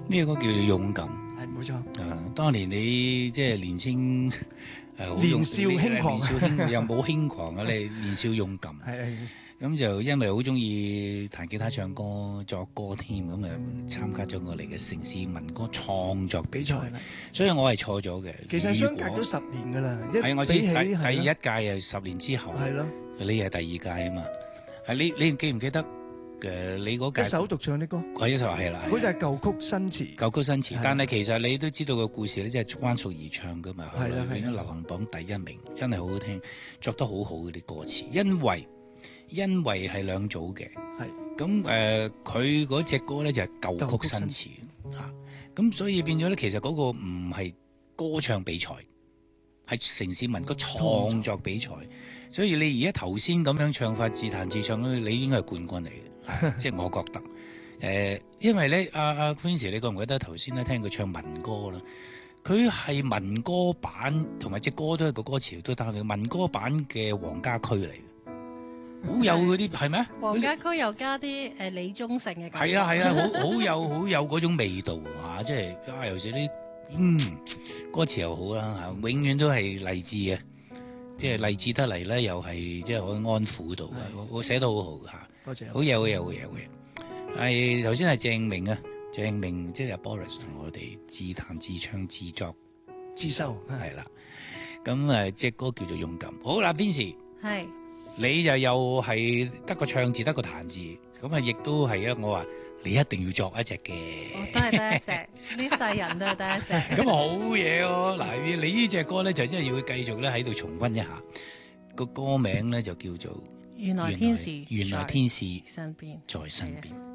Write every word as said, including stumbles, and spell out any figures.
呢個歌叫做勇敢。 係冇錯。 啊，當年你即係年青誒，好年少輕狂年少輕又冇輕狂啊！你年少勇敢。 係咁就因為好中意彈吉他、唱歌、作歌添，咁啊參加咗我哋嘅城市民歌創作比賽，所以我係錯咗嘅。 其實相隔咗十年㗎啦， 係我知第比起第一屆係十年之後， 係咯， 你係第二屆啊嘛。係你你記唔記得誒？你嗰屆一首獨唱的歌， 我一首係啦， 好似係舊曲新詞， 舊曲新詞。但係其實你都知道個故事咧，即係關淑怡唱㗎嘛， 係啦， 變咗流行榜第一名，真係好好聽，作得好好嗰啲歌詞，因為。因為係兩組嘅，係咁誒，佢嗰隻歌咧就係舊曲新詞嚇，咁所以變咗咧，其實嗰個唔係歌唱比賽，係城市民歌創作比賽，所以你而家頭先咁樣唱法自彈自唱咧，你應該係冠軍嚟嘅，即係我覺得誒、呃，因為咧阿阿 Queenie，你覺唔覺得頭先咧聽佢唱民歌啦？佢係民歌版，同埋隻歌都係個歌詞都單嘅民歌版嘅黃家駒嚟嘅。好有嗰啲係咩？ 黃家駒又加啲誒李宗盛嘅感覺。 係啊係啊，好好有好有嗰種味道嚇，即係啊，尤其是啲嗯歌詞又好啦嚇，永遠都係勵志嘅，即係勵志得嚟咧，又係即係可以安撫到嘅。我我寫得好好嚇， 多謝。 好嘢好嘢好嘢好嘢。係頭先係鄭明啊，鄭明即係阿 Boris 同我哋自彈自唱自作自修係啦。咁誒隻歌叫做勇敢。好啦，Vincy 係。 你就又係得個唱字，得個彈字，咁啊，亦都係啊！我話你一定要作一隻嘅， 我都係得一隻，呢世人都係得一隻。 咁好嘢喎！嗱，你呢隻歌咧就真係要繼續咧喺度重溫一下，個歌名咧就叫做原來天使原來天使身邊在身邊。